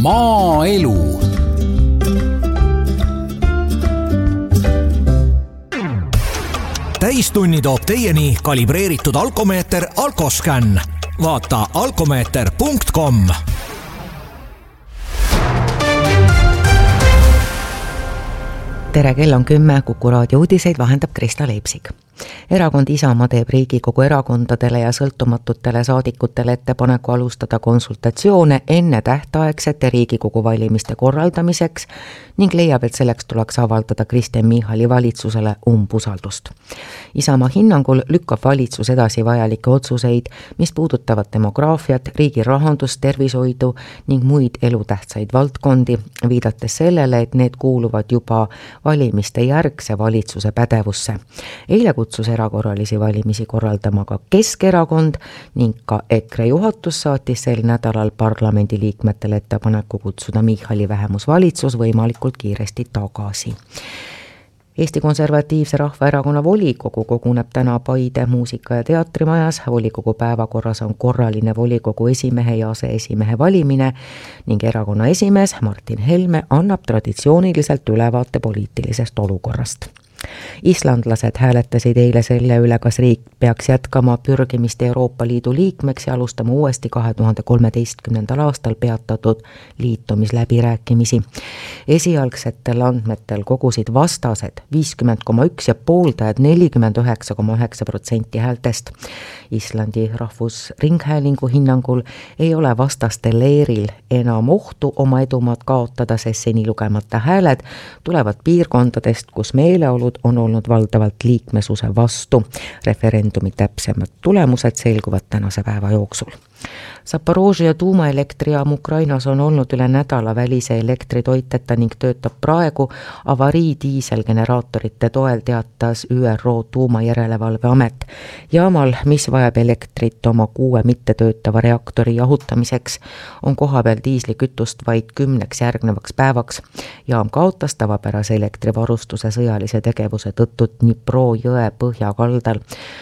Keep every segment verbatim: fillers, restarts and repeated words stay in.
Maaelu. Täistunni toob teieni kalibreeritud alkomeeter Alkoscan. Vaata alkomeeter punkt com. Tere, kell on kümme, Kuku raadio uudiseid vahendab Krista Leipsik. Erakond Isamaa teeb Riigikogu erakondadele ja sõltumatutele saadikutele ettepaneku alustada konsultatsioone enne tähtaegsete Riigikogu valimiste korraldamiseks ning leiab, et selleks tuleks avaldada Kristen Michali valitsusele umbusaldust. Isamaa hinnangul lükkab valitsus edasi vajalikke otsuseid, mis puudutavad demograafiat, riigi rahandust, tervishoidu ning muid elutähtsaid valdkondi, viidates sellele, et need kuuluvad juba valimiste järgse valitsuse pädevusse. Eile kutsus erakorralisi valimisi korraldama ka Keskerakond ning ka EKRE juhatus saatis sel nädalal parlamendi liikmetele ettepaneku kutsuda Michali vähemusvalitsus võimalikult kiiresti tagasi. Eesti Konservatiivse Rahvaerakonna volikogu koguneb täna Paide muusika- ja teatrimajas. Volikogu päevakorras on korraline volikogu esimehe ja aseesimehe valimine ning erakonna esimees Martin Helme annab traditsiooniliselt ülevaate poliitilisest olukorrast. Islandlased hääletasid eile selle üle, kas riik peaks jätkama pürgimist Euroopa Liidu liikmeks ja alustama uuesti kahe tuhande kolmeteistkümnendal aastal peatatud liitumisläbirääkimisi. Esialgsetel andmetel kogusid vastased viiskümmend koma üks ja pooldajad nelikümmend üheksa koma üheksa protsenti häältest. Islandi Rahvusringhäälingu hinnangul ei ole vastaste leeril enam ohtu oma edumaad kaotada, sest seni lugemata hääled tulevad piirkondadest, kus meeleolud on olnud valdavalt liikmesuse vastu. Referendumi täpsemad tulemused selguvad tänase päeva jooksul. Zaporožia tuumaelektrijaam Ukrainas on olnud üle nädala välise elektritoiteta ning töötab praegu avarii diiselgeneraatorite toel, teatas Ü R O tuumajärelevalveamet. Jaamal, mis vajab elektrit oma kuue mittetöötava reaktori jahutamiseks, on kohapeal diislikütust vaid kümneks järgnevaks päevaks. Jaam kaotas tavapärase elektrivarustuse sõjalise tegevuse tõttu Dnipro jõe põhjakaldal.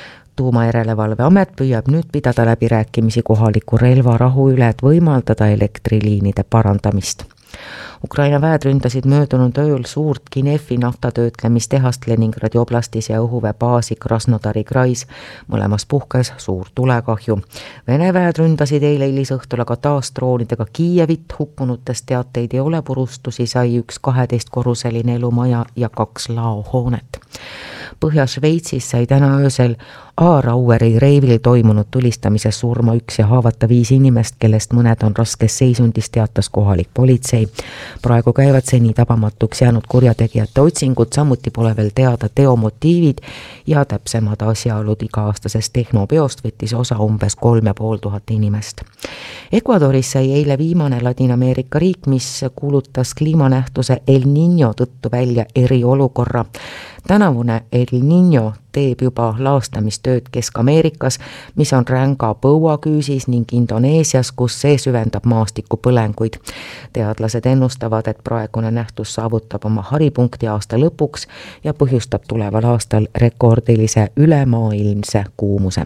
Tuumajärelevalveamet püüab nüüd pidada läbirääkimisi kohaliku relvarahu üle, et võimaldada elektriliinide parandamist. Ukraina väed ründasid möödunud ööl suurt Kinefi naftatöötlemistehast Leningradi oblastis ja õhuveebaasi Krasnodari krais. Mõlemas puhkes suur tulekahju. Vene väed ründasid eile hilisõhtul aga taas droonidega Kiievit. Hukkunutest teateid ei ole, purustusi sai üks kaheteistkorruseline elumaja ja kaks laohoonet. Põhja-Šveitsis sai täna öösel Aaraueri reivil toimunud tulistamises surma üks ja haavata viis inimest, kellest mõned on raskes seisundis, teatas kohalik politsei. Praegu käivad seni tabamatuks jäänud kurjategijate otsingud, samuti pole veel teada teo motiivid ja täpsemad asjaolud. Iga-aastasest tehnopeost võttis osa umbes kolm ja pool tuhat inimest. Ecuadoris sai eile viimane Ladina-Ameerika riik, mis kuulutas kliimanähtuse El Niño tõttu välja eriolukorra. Tänavune El Niño teeb juba laastamistööd Kesk-Ameerikas, mis on ränga põuaküüsis, ning Indoneesias, kus see süvendab maastikupõlenguid. Teadlased ennustavad, et praegune nähtus saavutab oma haripunkti aasta lõpuks ja põhjustab tuleval aastal rekordilise ülemaailmse kuumuse.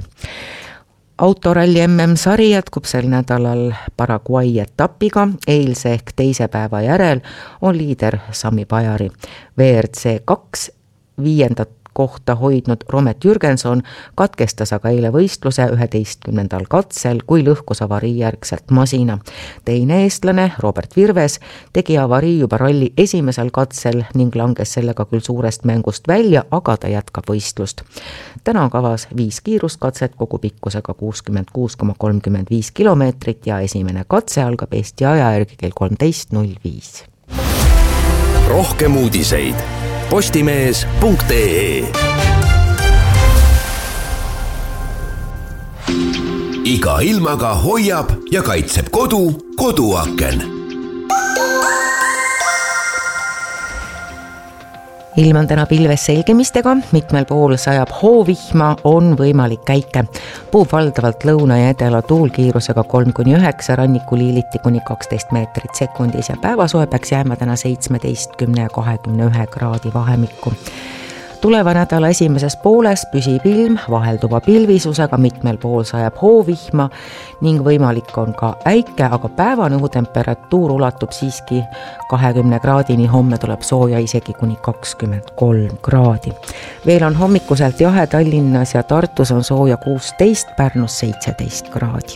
Autoralli M M-sari jätkub sel nädalal Paraguay etapiga. Eilse ehk teise päeva järel on liider Sami Pajari. V R C kaks viiendat kohta hoidnud Romet Jürgenson katkestas aga eile võistluse üheteistkümnendal katsel, kui lõhkus avarii järgselt masina. Teine eestlane, Robert Virves, tegi avarii juba ralli esimesel katsel ning langes sellega küll suurest mängust välja, aga ta jätkab võistlust. Täna on kavas viis kiiruskatset kogu pikkusega kuuskümmend kuus koma kolmkümmend viis kilomeetrit ja esimene katse algab Eesti aja järgi kell kolmteist null viis. Rohkem uudiseid postimees punkt ee. Iga ilmaga hoiab ja kaitseb kodu koduaken. Ilm on täna pilves selgemistega, mitmel pool sajab hoovihma, on võimalik käike. Puub valdavalt lõuna ja edela tuul kiirusega kolm kuni üheksa, rannikuliiliti kuni kaksteist meetrit sekundis ja päevasoe peaks jääma täna seitsmeteist, kümne ja kahekümne ühe kraadi vahemikku. tuleva nädala esimeses pooles püsib ilm vahelduva pilvisusega, mitmel pool sajab hoovihma ning võimalik on ka äike, aga päevane õhutemperatuur ulatub siiski kahekümne kraadini, homme tuleb sooja isegi kuni kakskümmend kolm kraadi. Veel on hommikuselt jahe, Tallinnas ja Tartus on sooja kuusteist, Pärnus seitseteist kraadi.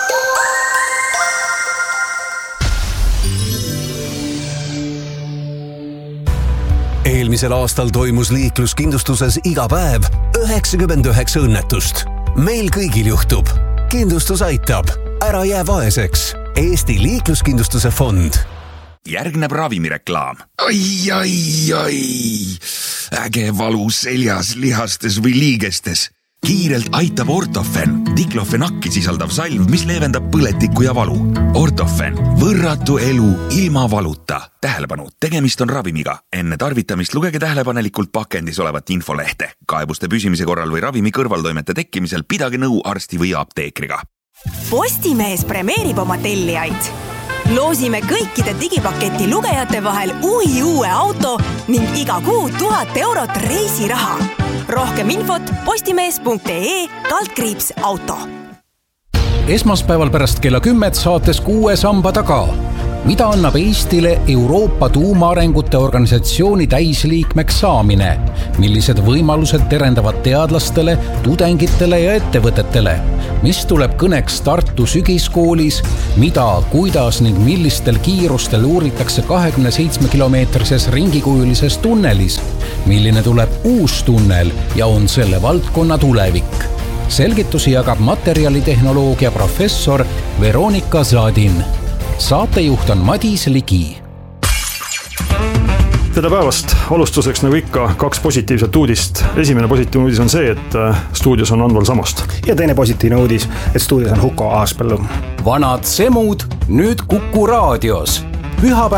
Eelmisel aastal toimus liikluskindlustuses iga päev üheksakümmend üheksa õnnetust. Meil kõigil juhtub. Kindlustus aitab. Ära jää vaeseks. Eesti liikluskindlustuse fond. Järgneb ravimireklaam. Ai, ai, ai. Äge valu seljas, lihastes või liigestes. Kiirelt aitab Ortofen, diklofenakki sisaldav salv, mis leevendab põletikku ja valu. Ortofen, võrratu elu ilma valuta. Tähelepanu, tegemist on ravimiga. Enne tarvitamist lugege tähelepanelikult pakendis olevat infolehte. Kaebuste püsimise korral või ravimi kõrvaltoimete tekkimisel pidage nõu arsti või apteekriga. Postimees premeerib oma tellijaid. Loosime kõikide digipaketi lugejate vahel uhi uue auto ning iga kuu tuhat eurot reisiraha. Rohkem infot postimees punkt ee kaldkriips auto. Esmaspäeval pärast kella kümmet saates kuue samba taga. Mida annab Eestile Euroopa tuumaarengute organisatsiooni täisliikmeks saamine? Millised võimalused terendavad teadlastele, tudengitele ja ettevõtetele? Mis tuleb kõneks Tartu sügiskoolis? Mida, kuidas ning millistel kiirustel uuritakse kahekümne seitsme kilomeetrises ringikujulises tunnelis? Milline tuleb uus tunnel ja on selle valdkonna tulevik? Selgitusi jagab materjalitehnoloogia professor Veronika Zadin. Saatejuht on Madis Ligi. Tere päevast! Alustuseks nagu ikka kaks positiivset uudist. Esimene positiivne uudis on see, et stuudios on Anval Samost. Ja teine positiivne uudis, et stuudios on Huko Aaspõllu. Vanad semud nüüd Kuku raadios. Pühapäev